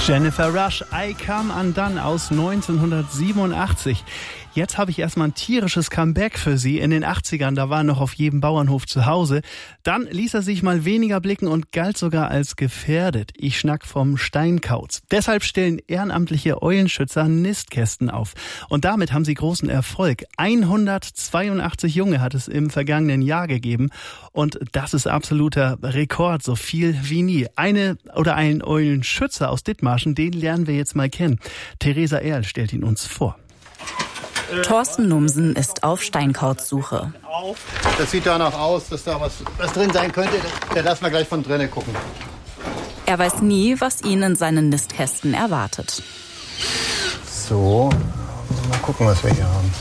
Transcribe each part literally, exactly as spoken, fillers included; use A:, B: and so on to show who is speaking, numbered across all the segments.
A: Jennifer Rush, I Come Undone aus neunzehnhundertsiebenundachtzig. Jetzt habe ich erstmal ein tierisches Comeback für Sie. In den achtzigern, da war er noch auf jedem Bauernhof zu Hause. Dann ließ er sich mal weniger blicken und galt sogar als gefährdet. Ich schnack vom Steinkauz. Deshalb stellen ehrenamtliche Eulenschützer Nistkästen auf. Und damit haben sie großen Erfolg. hundertzweiundachtzig Junge hat es im vergangenen Jahr gegeben. Und das ist absoluter Rekord, so viel wie nie. Eine oder einen Eulenschützer aus Dithmarschen, den lernen wir jetzt mal kennen. Theresa Erl stellt ihn uns vor.
B: Thorsten Numsen ist auf Steinkauzsuche.
C: Das sieht danach aus, dass da was, was drin sein könnte. Da lassen wir gleich von drinnen gucken.
B: Er weiß nie, was ihn in seinen Nistkästen erwartet.
C: So, mal gucken, was wir hier haben.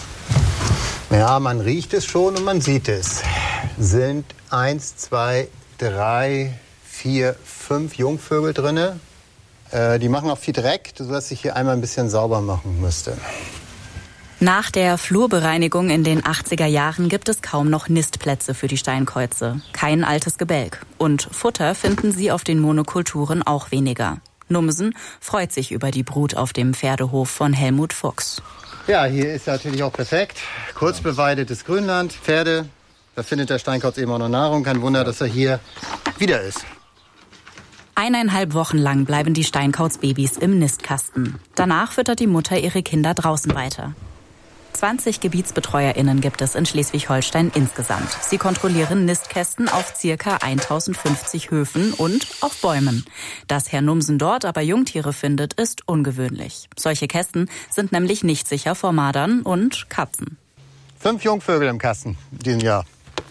C: Ja, man riecht es schon und man sieht es. Sind eins, zwei, drei, vier, fünf Jungvögel drin. Äh, die machen auch viel Dreck, sodass ich hier einmal ein bisschen sauber machen müsste.
B: Nach der Flurbereinigung in den achtziger Jahren gibt es kaum noch Nistplätze für die Steinkäuze. Kein altes Gebälk. Und Futter finden sie auf den Monokulturen auch weniger. Numsen freut sich über die Brut auf dem Pferdehof von Helmut Fuchs.
C: Ja, hier ist natürlich auch perfekt. Kurz beweidetes Grünland, Pferde. Da findet der Steinkauz eben auch noch Nahrung. Kein Wunder, dass er hier wieder ist.
B: Eineinhalb Wochen lang bleiben die Steinkauzbabys im Nistkasten. Danach füttert die Mutter ihre Kinder draußen weiter. zwanzig GebietsbetreuerInnen gibt es in Schleswig-Holstein insgesamt. Sie kontrollieren Nistkästen auf ca. tausendfünfzig Höfen und auf Bäumen. Dass Herr Numsen dort aber Jungtiere findet, ist ungewöhnlich. Solche Kästen sind nämlich nicht sicher vor Mardern und Katzen.
C: Fünf Jungvögel im Kasten in diesem Jahr.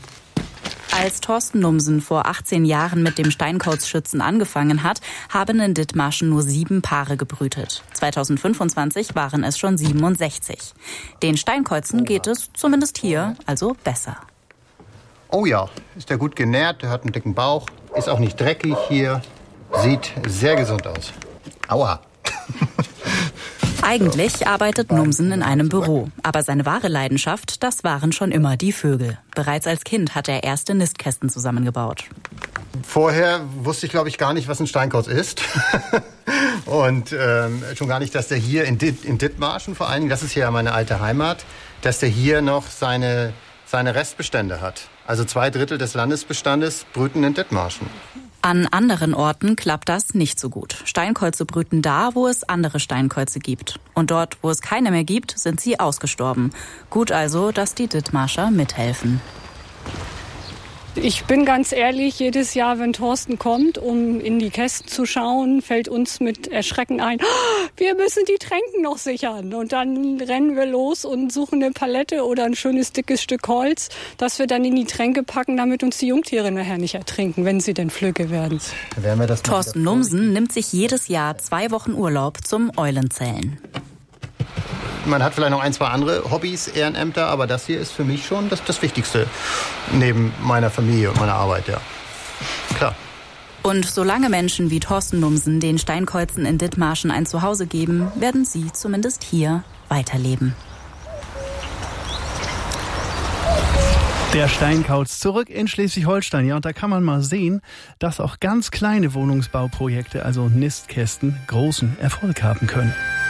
B: Als Thorsten Numsen vor achtzehn Jahren mit dem Steinkauzschützen angefangen hat, haben in Dithmarschen nur sieben Paare gebrütet. zweitausendfünfundzwanzig waren es schon siebenundsechzig. Den Steinkäuzen geht es zumindest hier also besser.
C: Oh ja, ist der gut genährt, der hat einen dicken Bauch, ist auch nicht dreckig hier, sieht sehr gesund aus. Aua.
B: Eigentlich arbeitet Numsen in einem Büro. Aber seine wahre Leidenschaft, das waren schon immer die Vögel. Bereits als Kind hat er erste Nistkästen zusammengebaut.
C: Vorher wusste ich, glaube ich, gar nicht, was ein Steinkauz ist. Und ähm, schon gar nicht, dass der hier in, Dit- in Dithmarschen vor allen Dingen, das ist hier meine alte Heimat, dass der hier noch seine, seine Restbestände hat. Also zwei Drittel des Landesbestandes brüten in Dithmarschen.
B: An anderen Orten klappt das nicht so gut. Steinkäuze brüten da, wo es andere Steinkäuze gibt. Und dort, wo es keine mehr gibt, sind sie ausgestorben. Gut also, dass die Dithmarscher mithelfen.
D: Ich bin ganz ehrlich, jedes Jahr, wenn Thorsten kommt, um in die Kästen zu schauen, fällt uns mit Erschrecken ein, oh, wir müssen die Tränken noch sichern. Und dann rennen wir los und suchen eine Palette oder ein schönes, dickes Stück Holz, das wir dann in die Tränke packen, damit uns die Jungtiere nachher nicht ertrinken, wenn sie denn flügge werden.
B: Thorsten Numsen nimmt sich jedes Jahr zwei Wochen Urlaub zum Eulenzählen.
C: Man hat vielleicht noch ein, zwei andere Hobbys, Ehrenämter, aber das hier ist für mich schon das, das Wichtigste neben meiner Familie und meiner Arbeit, ja. Klar.
B: Und solange Menschen wie Thorsten Numsen den Steinkäuzen in Dithmarschen ein Zuhause geben, werden sie zumindest hier weiterleben.
A: Der Steinkauz zurück in Schleswig-Holstein. Ja, und da kann man mal sehen, dass auch ganz kleine Wohnungsbauprojekte, also Nistkästen, großen Erfolg haben können.